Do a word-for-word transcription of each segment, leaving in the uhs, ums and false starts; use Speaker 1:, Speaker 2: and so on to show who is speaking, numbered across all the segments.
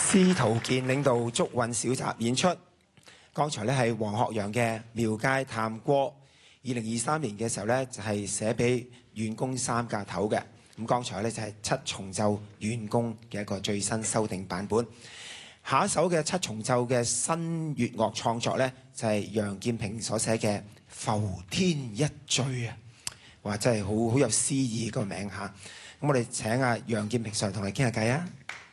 Speaker 1: 司徒健領導竹韻小集演出。剛才咧係黃學陽嘅《廟街探歌》，二零二三年嘅時候咧就係寫俾遠公三架頭嘅。咁剛才咧就係七重奏遠公嘅一個最新修訂版本。下一首嘅七重奏嘅新粵樂創作咧就係楊建平所寫嘅《浮天一醉》啊！哇，真係好好有詩意個名嚇。咁我哋請阿楊建平上嚟同你傾下偈啊！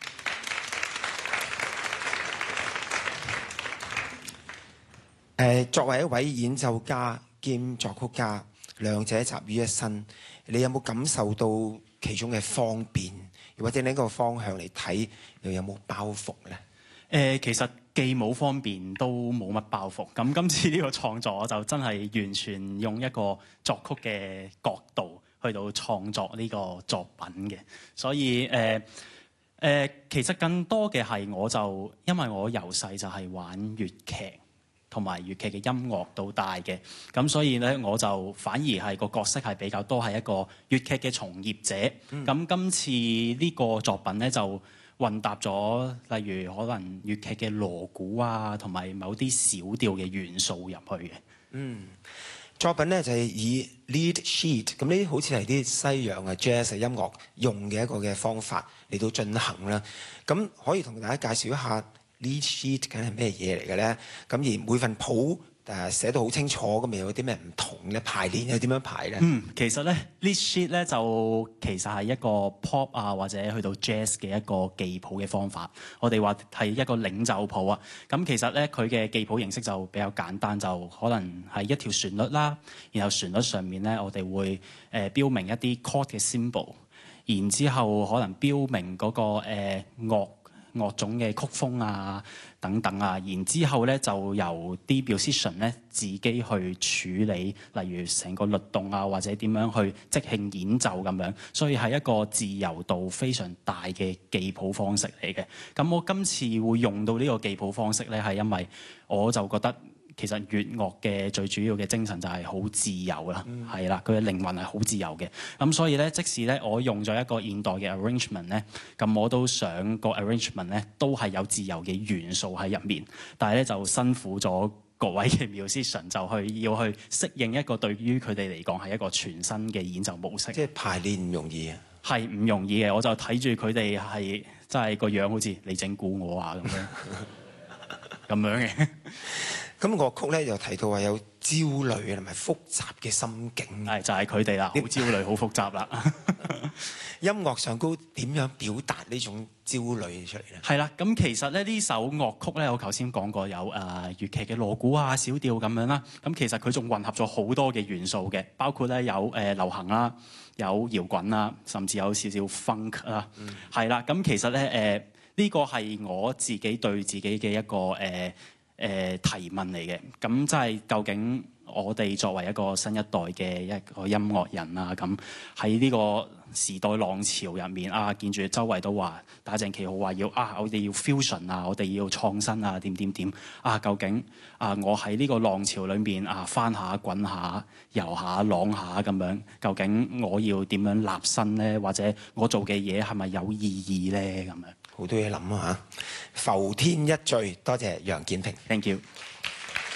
Speaker 1: 誒，作為一位演奏家兼作曲家，兩者集於一身，你有冇感受到其中嘅方便，或者呢個方向嚟睇，又有冇包袱呢？
Speaker 2: 誒、呃，其實既冇方便都冇乜包袱。咁今次呢個創作我就真係完全用一個作曲嘅角度去到創作呢個作品嘅，所以誒誒、呃呃，其實更多嘅係我就因為我由細就係玩粵劇同埋粵劇嘅音樂到大嘅，咁所以咧我就反而係個角色係比較多係一個粵劇嘅從業者。咁、嗯、今次呢個作品咧就混搭咗，例如可能粵劇嘅鑼鼓啊，同埋某啲小調嘅元素入去嘅。嗯，
Speaker 1: 作品咧就係以 lead sheet，咁呢啲好似係啲西洋嘅 jazz 音樂用嘅一個嘅方法嚟到進行啦。咁可以同大家介紹一下 lead sheet 究竟係咩嘢嚟嘅咧？咁而每份譜誒寫到好清楚，咁又有啲咩唔同咧？排練又點樣排咧？
Speaker 2: 嗯，其實咧 lead sheet 咧就其實係一個 pop 啊或者去到 jazz 嘅一個記譜嘅方法。我哋話係一個領奏譜啊。咁其實咧佢嘅記譜形式就比較簡單，就可能係一條旋律啦，然後旋律上面咧我哋會誒標明一啲 chord 嘅 symbol， 然之後可能標明嗰、那個誒、呃、樂樂種嘅曲風啊等等啊，然之後咧就由啲 musician 咧自己去處理，例如成個律動啊或者點樣去即興演奏咁樣，所以係一個自由度非常大嘅記譜方式嚟嘅。咁我今次會用到呢個記譜方式咧，係因為我就覺得其實粵樂嘅最主要嘅精神就係好自由啦，係啦、嗯，佢嘅靈魂係好自由嘅。咁所以咧，即使咧我用咗一個現代嘅 arrangement 咧，咁我都想個 arrangement 咧都係有自由嘅元素喺入面。但係咧就辛苦咗各位嘅 musician， 就去要去適應一個對於佢哋嚟講係一個全新嘅演奏模式。
Speaker 1: 即係排練唔容易啊？
Speaker 2: 係唔容易嘅，我就睇住佢哋係真係個樣好似你整蠱我啊咁樣咁樣嘅。
Speaker 1: 咁樂曲咧又提到話有焦慮同埋複雜嘅心境，
Speaker 2: 係就係佢哋啦，好焦慮、好複雜啦。
Speaker 1: 音樂上高點樣表達呢種焦慮出嚟咧？係
Speaker 2: 啦，咁其實咧呢首樂曲咧，我頭先講過有誒、呃、粵劇嘅鑼鼓啊、小調咁樣啦。咁其實佢仲混合咗好多嘅元素嘅，包括咧有誒、呃、流行啦、有搖滾啦，甚至有少少 funk 啦。係啦、嗯，咁其實咧誒呢、呃呢個係我自己對自己嘅一個誒。呃誒、呃、提問嚟嘅，咁即係究竟我哋作為一個新一代嘅一個音樂人啊，咁喺呢個時代浪潮入面啊，見住周圍都話打正旗號話要啊，我哋要 fusion 啊，我哋要創新啊，點點點啊，究竟啊，我喺呢個浪潮裏面啊，翻下滾下遊下浪下咁樣，究竟我要點樣立身咧？或者我做嘅嘢係咪有意義咧？咁樣。
Speaker 1: 好多嘢諗啊！浮天一醉，多謝楊建平。
Speaker 2: Thank you。